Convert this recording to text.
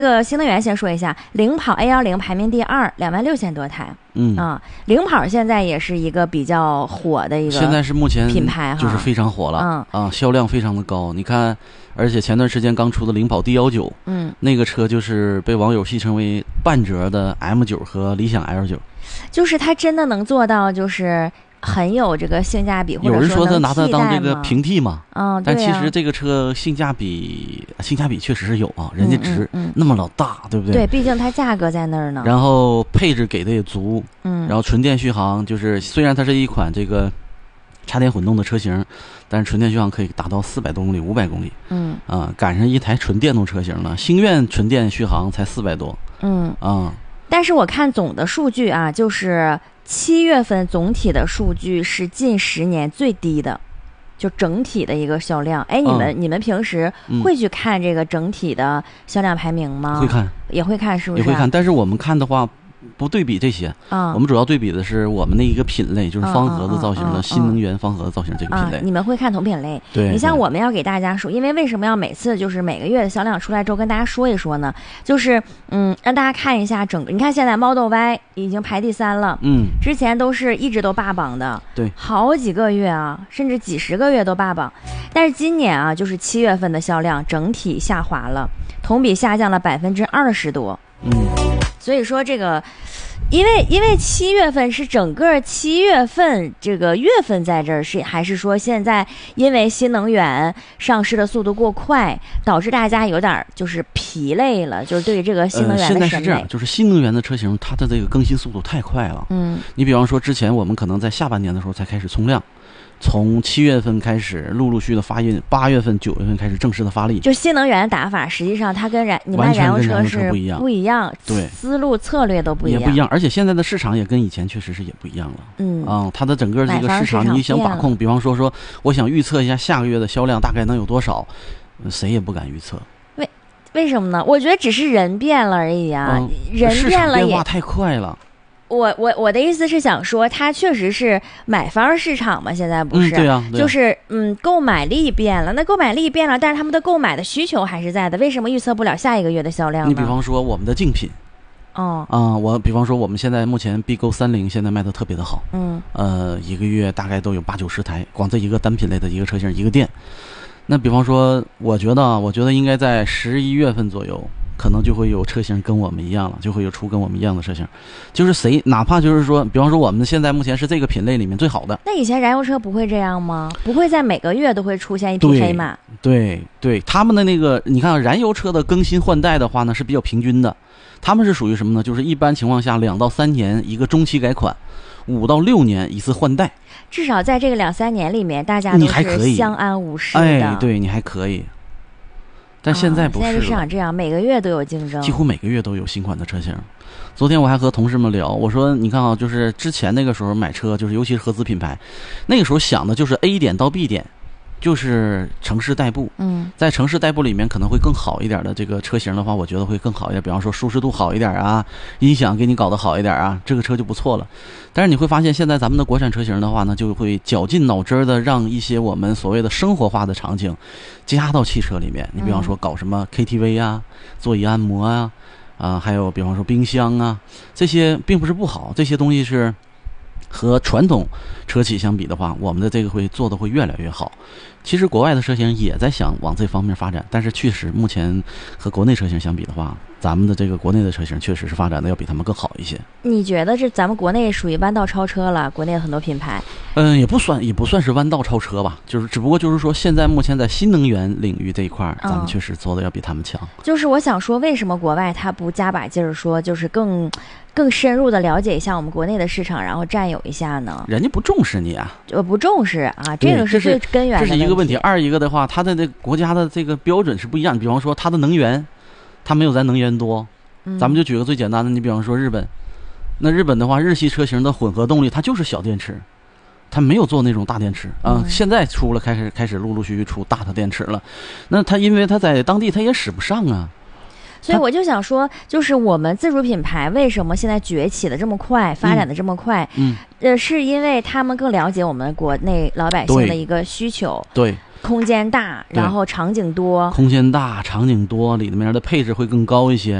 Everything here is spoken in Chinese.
这个新能源先说一下，领跑 A10排名第2，26000多台。领跑现在也是一个比较火的一个， 现在是目前品牌就是非常火了。销量非常的高。你看，而且前段时间刚出的领跑 D19，那个车就是被网友戏称为半折的 M9和理想 L9， 就是它真的能做到就是很有这个性价比，或者有人说他能拿它当这个平替嘛，但对其实这个车性价比确实是有啊，人家值，那么老大，对不对？ 对，毕竟它价格在那儿呢。 然后配置给的也足，然后纯电续航就是虽然它是一款这个插电混动的车型，但是纯电续航可以达到400多公里、500公里，赶上一台纯电动车型了。星愿纯电续航才400多， 但是我看总的数据啊，就是7月份总体的数据是近10年最低的，就整体的一个销量。哎，你们平时会去看这个整体的销量排名吗？ 会看， 也会看，是不是？ 也会看，但是我们看的话不对比这些，我们主要对比的是我们的一个品类，就是方盒子造型的新能源方盒子造型这个品类。 你们会看同品类。 对， 你像我们要给大家说，因为为什么要每次就是每个月的销量出来之后跟大家说一说呢？就是让大家看一下整个，你看现在 Model Y 已经排第3了，之前都是一直都霸榜的， 对， 好几个月啊，甚至几10个月都霸榜。但是今年啊，就是7月份的销量整体下滑了，同比下降了20%多。所以说这个，因为7月份是整个7月份这个月份在这儿，是还是说现在因为新能源上市的速度过快，导致大家有点就是疲累了，就是对于这个新能源的审美。 现在是这样，就是新能源的车型它的这个更新速度太快了。你比方说之前我们可能在下半年的时候才开始冲量，从7月份开始陆陆续的发运，8月份、9月份开始正式的发力。 就新能源打法，实际上它跟你们燃油车是不一样， 对， 思路策略都不一样， 也不一样。而且现在的市场也跟以前确实是也不一样了。它的整个这个市场你想把控，比方说我想预测一下下个月的销量大概能有多少，谁也不敢预测。 为什么呢？我觉得只是人变了而已啊，人变了也， 市场变化太快了。 我的意思是想说，它确实是买方市场嘛，现在不是？ 对啊， 就是购买力变了，那购买力变了，但是他们的购买的需求还是在的，为什么预测不了下一个月的销量呢？ 你比方说我们的竞品，我比方说我们现在目前 BGO30现在卖的特别的好，一个月大概都有80-90台，光这一个单品类的一个车型一个店。那比方说，我觉得应该在11月份左右。可能就会有车型跟我们一样了，就会有出跟我们一样的车型，就是谁哪怕就是说，比方说我们现在目前是这个品类里面最好的。 那以前燃油车不会这样吗？不会在每个月都会出现一匹黑马？ 对，他们的那个，你看燃油车的更新换代的话呢是比较平均的，他们是属于什么呢？就是一般情况下2到3年一个中期改款，5到6年一次换代。 至少在这个2-3年里面，大家都是相安无事的。 哎，对，你还可以。但现在不是了， 现在市场这样，每个月都有竞争， 几乎每个月都有新款的车型。昨天我还和同事们聊，我说你看啊，就是之前那个时候买车，就是尤其是合资品牌，那个时候想的就是 A 点到 B 点，就是城市代步。在城市代步里面可能会更好一点的这个车型的话，我觉得会更好一点，比方说舒适度好一点啊，音响给你搞得好一点啊，这个车就不错了。但是你会发现现在咱们的国产车型的话呢，就会绞尽脑汁的让一些我们所谓的生活化的场景加到汽车里面。你比方说搞什么 KTV 啊，座椅按摩啊，还有比方说冰箱啊，这些并不是不好，这些东西是和传统车企相比的话，我们的这个会做的会越来越好。其实国外的车型也在想往这方面发展，但是确实目前和国内车型相比的话，咱们的这个国内的车型确实是发展的要比他们更好一些。 你觉得这咱们国内属于弯道超车了？国内很多品牌， 也不算是弯道超车吧，就是只不过就是说现在目前在新能源领域这一块，咱们确实做的要比他们强。 就是我想说，为什么国外他不加把劲儿说，就是更深入的了解一下我们国内的市场，然后占有一下呢？ 人家不重视你啊， 不重视啊，这个是最根源的这是一个问题。二一个的话，它的这国家的这个标准是不一样。比方说它的能源，它没有咱能源多。咱们就举个最简单的，你比方说日本，那日本的话，日系车型的混合动力它就是小电池，它没有做那种大电池啊。现在出了开始陆陆续续出大的电池了，那它因为它在当地它也使不上啊。 所以我就想说，就是我们自主品牌为什么现在崛起的这么快，发展的这么快？是因为他们更了解我们国内老百姓的一个需求。 对， 空间大，然后场景多， 空间大，场景多，里面的配置会更高一些。